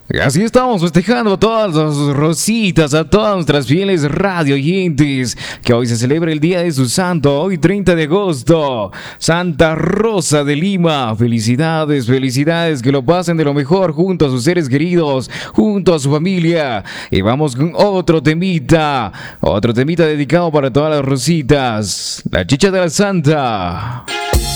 Y así estamos festejando a todas las rositas, a todas nuestras fieles radio oyentes, que hoy se celebra el día de su santo, hoy 30 de agosto, Santa Rosa de Lima. Felicidades, felicidades, que lo pasen de lo mejor junto a sus seres queridos, junto a su familia. Y vamos con otro temita dedicado para todas las rositas, la chicha de la Santa.